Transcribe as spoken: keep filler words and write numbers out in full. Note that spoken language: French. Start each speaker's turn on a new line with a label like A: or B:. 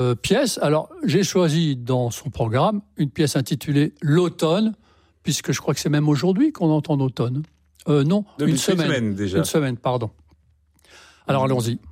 A: euh, pièce. Alors, j'ai choisi dans son programme une pièce intitulée « L'automne », puisque je crois que c'est même aujourd'hui qu'on entend l'automne. Euh, non,
B: Depuis
A: une semaine.
B: une semaine déjà.
A: Une semaine, pardon. Alors, allons-y.